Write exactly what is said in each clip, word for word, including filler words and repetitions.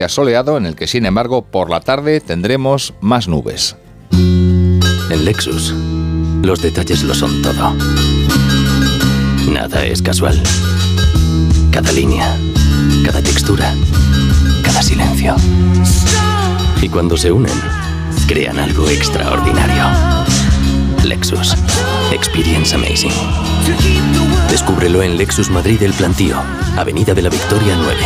soleado en el que, sin embargo, por la tarde tendremos más nubes. En Lexus, los detalles lo son todo. Nada es casual. Cada línea, cada textura, cada silencio. Y cuando se unen, crean algo extraordinario. Lexus. Experience amazing. Descúbrelo en Lexus Madrid El Plantío, Avenida de la Victoria nueve.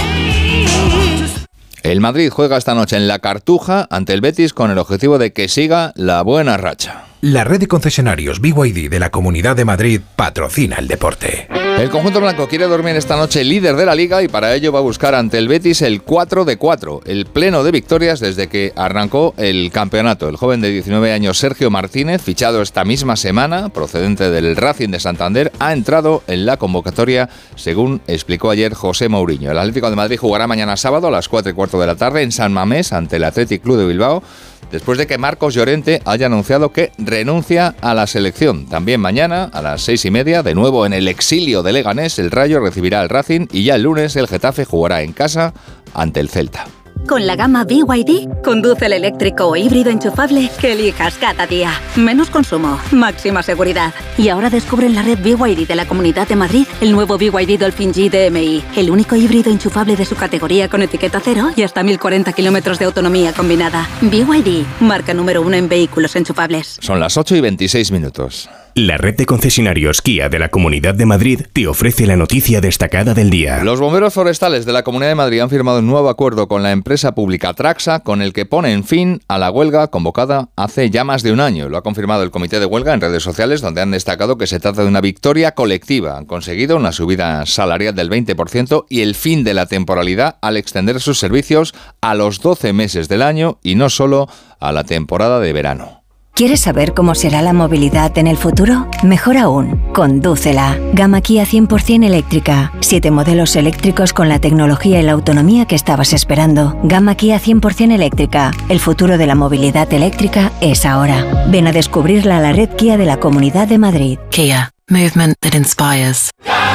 El Madrid juega esta noche en la Cartuja ante el Betis con el objetivo de que siga la buena racha. La red de concesionarios B Y D de la Comunidad de Madrid patrocina el deporte. El conjunto blanco quiere dormir esta noche líder de la Liga y para ello va a buscar ante el Betis el cuatro de cuatro, el pleno de victorias desde que arrancó el campeonato. El joven de diecinueve años Sergio Martínez, fichado esta misma semana, procedente del Racing de Santander, ha entrado en la convocatoria, según explicó ayer José Mourinho. El Atlético de Madrid jugará mañana sábado a las cuatro y cuarto de la tarde en San Mamés ante el Athletic Club de Bilbao, después de que Marcos Llorente haya anunciado que renuncia a la selección. También mañana, a las seis y media, de nuevo en el exilio de Leganés, el Rayo recibirá al Racing y ya el lunes el Getafe jugará en casa ante el Celta. Con la gama B Y D, conduce el eléctrico o híbrido enchufable que elijas cada día. Menos consumo, máxima seguridad. Y ahora descubre en la red B Y D de la Comunidad de Madrid el nuevo B Y D Dolphin G D M I, el único híbrido enchufable de su categoría con etiqueta cero y hasta mil cuarenta kilómetros de autonomía combinada. B Y D, marca número uno en vehículos enchufables. Son las ocho y veintiséis minutos. La red de concesionarios Kia de la Comunidad de Madrid te ofrece la noticia destacada del día. Los bomberos forestales de la Comunidad de Madrid han firmado un nuevo acuerdo con la empresa pública Traxa, con el que ponen fin a la huelga convocada hace ya más de un año. Lo ha confirmado el comité de huelga en redes sociales, donde han destacado que se trata de una victoria colectiva. Han conseguido una subida salarial del veinte por ciento y el fin de la temporalidad al extender sus servicios a los doce meses del año y no solo a la temporada de verano. ¿Quieres saber cómo será la movilidad en el futuro? Mejor aún, condúcela. Gama Kia cien por ciento eléctrica. Siete modelos eléctricos con la tecnología y la autonomía que estabas esperando. Gama Kia cien por ciento eléctrica. El futuro de la movilidad eléctrica es ahora. Ven a descubrirla a la red Kia de la Comunidad de Madrid. Kia. Movement that inspires.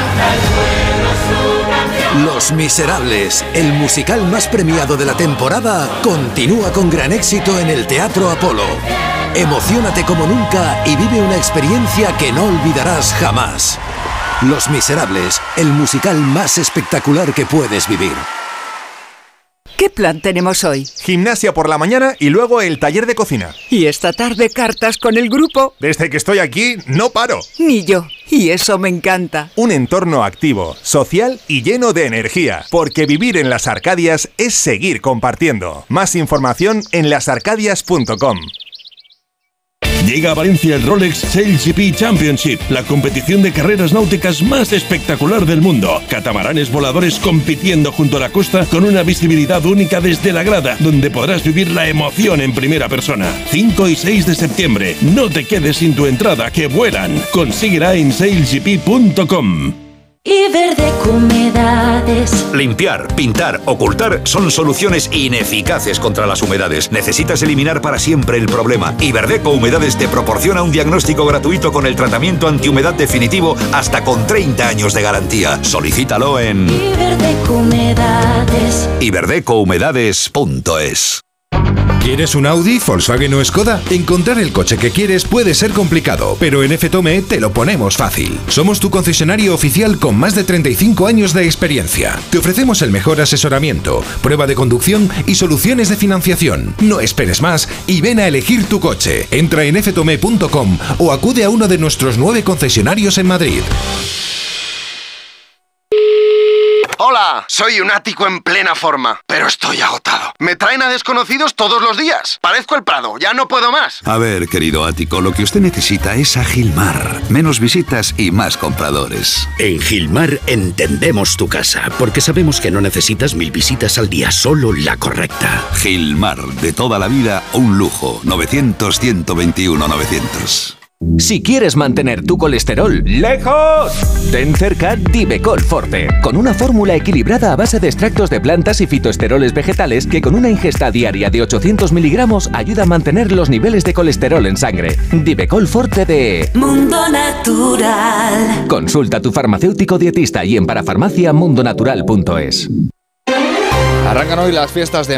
Los Miserables, el musical más premiado de la temporada, continúa con gran éxito en el Teatro Apolo. Emociónate como nunca y vive una experiencia que no olvidarás jamás. Los Miserables, el musical más espectacular que puedes vivir. ¿Qué plan tenemos hoy? Gimnasia por la mañana y luego el taller de cocina. Y esta tarde cartas con el grupo. Desde que estoy aquí no paro. Ni yo. Y eso me encanta. Un entorno activo, social y lleno de energía. Porque vivir en las Arcadias es seguir compartiendo. Más información en las arcadias punto com. Llega a Valencia el Rolex Sail G P Championship, la competición de carreras náuticas más espectacular del mundo. Catamaranes voladores compitiendo junto a la costa con una visibilidad única desde la grada, donde podrás vivir la emoción en primera persona. cinco y seis de septiembre. No te quedes sin tu entrada, que vuelan. Consíguela en sail g p punto com. Iberdeco Humedades. Limpiar, pintar, ocultar son soluciones ineficaces contra las humedades. Necesitas eliminar para siempre el problema. Iberdeco Humedades te proporciona un diagnóstico gratuito con el tratamiento antihumedad definitivo hasta con treinta años de garantía. Solicítalo en Iberdeco Humedades. iberdeco humedades punto es. ¿Quieres un Audi, Volkswagen o Skoda? Encontrar el coche que quieres puede ser complicado, pero en F-Tome te lo ponemos fácil. Somos tu concesionario oficial con más de treinta y cinco años de experiencia. Te ofrecemos el mejor asesoramiento, prueba de conducción y soluciones de financiación. No esperes más y ven a elegir tu coche. Entra en f tome punto com o acude a uno de nuestros nueve concesionarios en Madrid. Hola, soy un ático en plena forma, pero estoy agotado. Me traen a desconocidos todos los días. Parezco el Prado, ya no puedo más. A ver, querido ático, lo que usted necesita es a Gilmar. Menos visitas y más compradores. En Gilmar entendemos tu casa, porque sabemos que no necesitas mil visitas al día, solo la correcta. Gilmar, de toda la vida, un lujo. novecientos, ciento veintiuno, novecientos. Si quieres mantener tu colesterol lejos, ten cerca Divecol Forte, con una fórmula equilibrada a base de extractos de plantas y fitoesteroles vegetales que con una ingesta diaria de ochocientos miligramos ayuda a mantener los niveles de colesterol en sangre. Divecol Forte de Mundo Natural. Consulta a tu farmacéutico dietista y en parafarmacia mundo natural punto es. Arrancan hoy las fiestas de